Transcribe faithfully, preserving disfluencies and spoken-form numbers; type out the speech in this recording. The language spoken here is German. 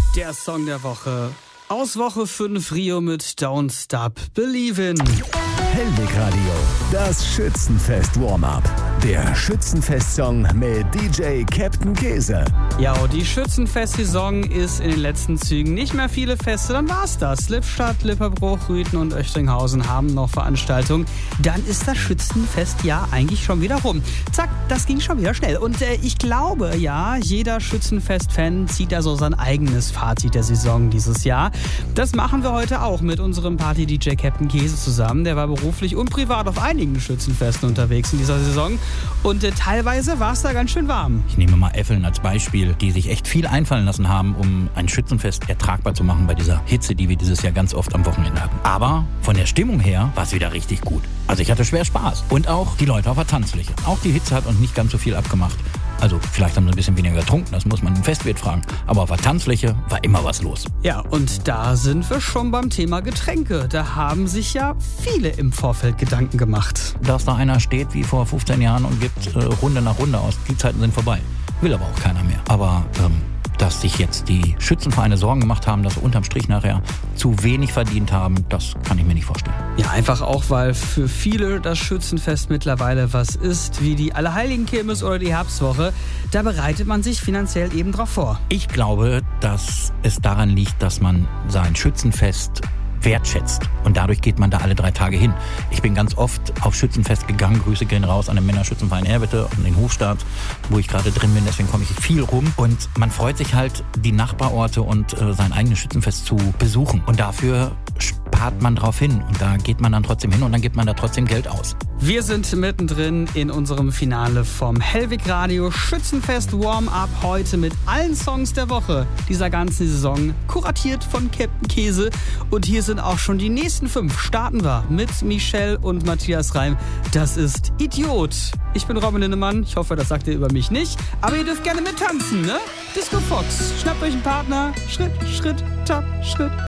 Der Song der Woche aus Woche fünf Rio mit Don't Stop Believin'. Hellwig Radio, das Schützenfest-Warm-Up. Der Schützenfest-Song mit D J Captain Käse. Ja, die Schützenfest-Saison ist in den letzten Zügen. Nicht mehr viele Feste, dann war's das. Lippstadt, Lipperbruch, Rüthen und Oechtringhausen haben noch Veranstaltungen. Dann ist das Schützenfest ja eigentlich schon wieder rum. Zack, das ging schon wieder schnell. Und äh, ich glaube, ja, jeder Schützenfest-Fan zieht da so sein eigenes Fazit der Saison dieses Jahr. Das machen wir heute auch mit unserem Party-D J Captain Käse zusammen. Der war beruflich und privat auf einigen Schützenfesten unterwegs in dieser Saison. Und äh, teilweise war es da ganz schön warm. Ich nehme mal Effeln als Beispiel, die sich echt viel einfallen lassen haben, um ein Schützenfest ertragbar zu machen bei dieser Hitze, die wir dieses Jahr ganz oft am Wochenende hatten. Aber von der Stimmung her war es wieder richtig gut. Also ich hatte schwer Spaß. Und auch die Leute auf der Tanzfläche. Auch die Hitze hat uns nicht ganz so viel abgemacht. Also vielleicht haben sie ein bisschen weniger getrunken, das muss man im Festwirt fragen. Aber auf der Tanzfläche war immer was los. Ja, und da sind wir schon beim Thema Getränke. Da haben sich ja viele im Vorfeld Gedanken gemacht. Dass da einer steht wie vor fünfzehn Jahren und gibt äh, Runde nach Runde aus, die Zeiten sind vorbei. Will aber auch keiner mehr. Aber ähm, dass sich jetzt die Schützenvereine Sorgen gemacht haben, dass sie unterm Strich nachher zu wenig verdient haben, das kann ich mir nicht vorstellen. Ja, einfach auch, weil für viele das Schützenfest mittlerweile was ist, wie die Allerheiligenkirmes oder die Herbstwoche. Da bereitet man sich finanziell eben drauf vor. Ich glaube, dass es daran liegt, dass man sein Schützenfest wertschätzt. Und dadurch geht man da alle drei Tage hin. Ich bin ganz oft auf Schützenfest gegangen. Grüße gehen raus an den Männerschützenverein Erwitte und den Hofstaat, wo ich gerade drin bin. Deswegen komme ich viel rum. Und man freut sich halt, die Nachbarorte und äh, sein eigenes Schützenfest zu besuchen. Und dafür spart man drauf hin. Und da geht man dann trotzdem hin und dann gibt man da trotzdem Geld aus. Wir sind mittendrin in unserem Finale vom Hellwig Radio Schützenfest Warm-Up. Heute mit allen Songs der Woche dieser ganzen Saison. Kuratiert von Captain Käse. Und hier sind auch schon die nächsten fünf. Starten wir mit Michelle und Matthias Reim. Das ist Idiot. Ich bin Robin Linnemann. Ich hoffe, das sagt ihr über mich nicht. Aber ihr dürft gerne mittanzen, ne? Disco Fox. Schnappt euch einen Partner. Schritt, Schritt, Tap, Schritt.